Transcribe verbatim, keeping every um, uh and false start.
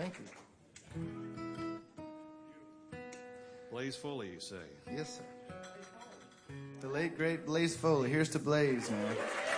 Thank you. Blaze Foley, you say? Yes, sir. The late, great Blaze Foley. Here's to Blaze, man.